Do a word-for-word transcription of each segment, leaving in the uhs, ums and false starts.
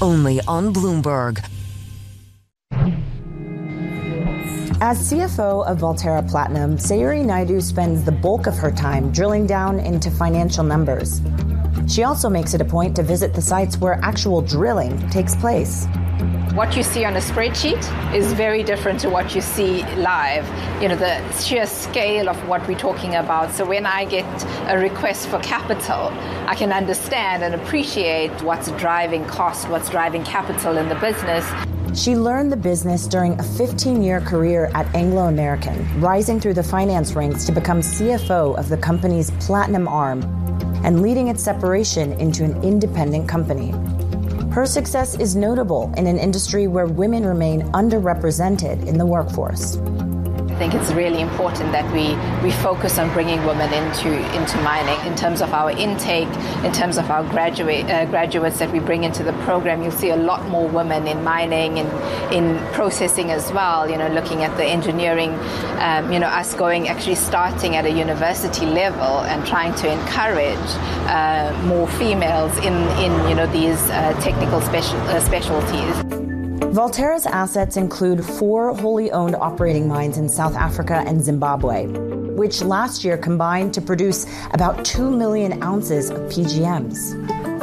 only on Bloomberg. As C F O of Valterra Platinum, Sayuri Naidu spends the bulk of her time drilling down into financial numbers. She also makes it a point to visit the sites where actual drilling takes place. What you see on a spreadsheet is very different to what you see live. You know, the sheer scale of what we're talking about. So when I get a request for capital, I can understand and appreciate what's driving cost, what's driving capital in the business. She learned the business during a fifteen-year career at Anglo American, rising through the finance ranks to become C F O of the company's platinum arm and leading its separation into an independent company. Her success is notable in an industry where women remain underrepresented in the workforce. I think it's really important that we, we focus on bringing women into, into mining in terms of our intake, in terms of our graduate, uh, graduates that we bring into the program. You'll see a lot more women in mining and in processing as well, you know, looking at the engineering, um, you know, us going actually starting at a university level and trying to encourage uh, more females in, in you know, these uh, technical special, uh, specialties. Valterra's assets include four wholly owned operating mines in South Africa and Zimbabwe, which last year combined to produce about two million ounces of P G Ms.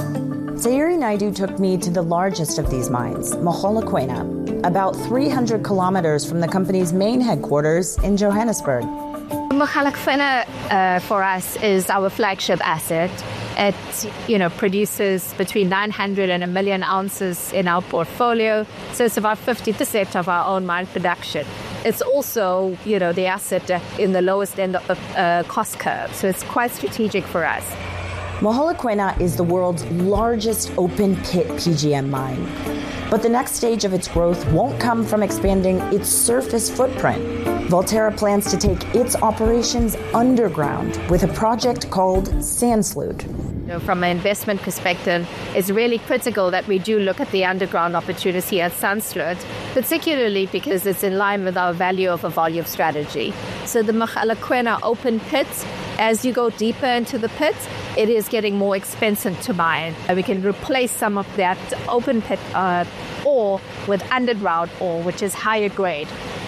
Sayuri Naidu took me to the largest of these mines, Mogalakwena, about three hundred kilometers from the company's main headquarters in Johannesburg. Mogalakwena uh, for us is our flagship asset. It, you know, produces between nine hundred and a million ounces in our portfolio. So it's about fifty percent of our own mine production. It's also, you know, the asset in the lowest end of the uh, cost curve. So it's quite strategic for us. Mogalakwena is the world's largest open pit P G M mine. But the next stage of its growth won't come from expanding its surface footprint. Valterra plans to take its operations underground with a project called Sandsloot. You know, from an investment perspective, it's really critical that we do look at the underground opportunity at Sandsloot, particularly because it's in line with our value of a volume strategy. So the Mogalakwena open pit, as you go deeper into the pit, it is getting more expensive to mine. We can replace some of that open pit uh, ore with underground ore, which is higher grade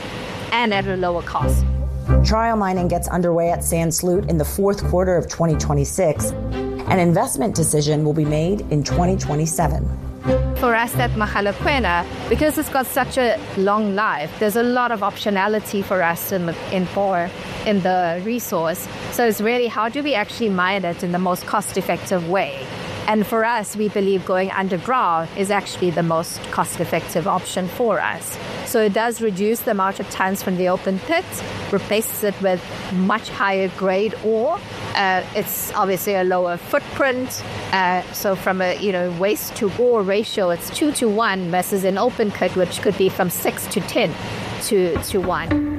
and at a lower cost. Trial mining gets underway at Sandsloot in the fourth quarter of twenty twenty-six. An investment decision will be made in twenty twenty-seven. For us at Mogalakwena, because it's got such a long life, there's a lot of optionality for us in the, in, for, in the resource. So it's really how do we actually mine it in the most cost-effective way? And for us, we believe going underground is actually the most cost-effective option for us. So it does reduce the amount of tons from the open pit, replaces it with much higher grade ore. Uh, it's obviously a lower footprint. Uh, so from a you know waste to ore ratio, it's two to one versus an open pit, which could be from six to ten to to one.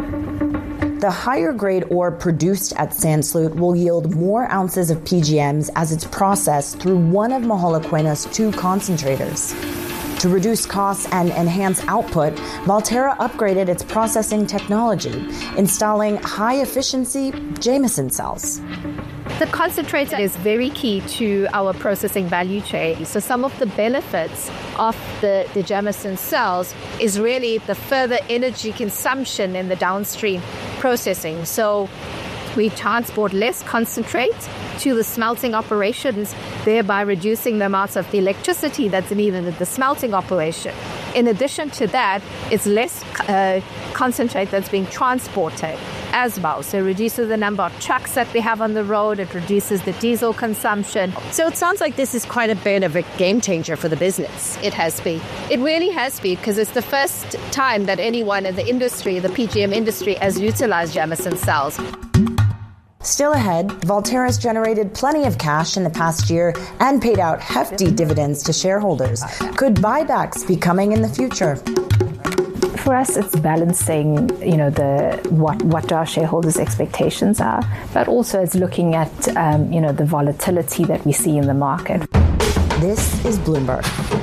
The higher grade ore produced at Sandsloot will yield more ounces of P G Ms as it's processed through one of Mogalakwena's two concentrators. To reduce costs and enhance output, Valterra upgraded its processing technology, installing high-efficiency Jameson cells. The concentrator is very key to our processing value chain. So some of the benefits of the, the Jameson cells is really the further energy consumption in the downstream processing. So we transport less concentrate to the smelting operations, thereby reducing the amounts of the electricity that's needed at the smelting operation. In addition to that, it's less uh, concentrate that's being transported as well. So it reduces the number of trucks that we have on the road. It reduces the diesel consumption. So it sounds like this is quite a bit of a game changer for the business. It has been. It really has been, because it's the first time that anyone in the industry, the P G M industry, has utilized Jameson cells. Still ahead, Valterra's generated plenty of cash in the past year and paid out hefty dividends to shareholders. Could buybacks be coming in the future? For us, it's balancing, you know, the what what our shareholders' expectations are, but also it's looking at, um, you know, the volatility that we see in the market. This is Bloomberg.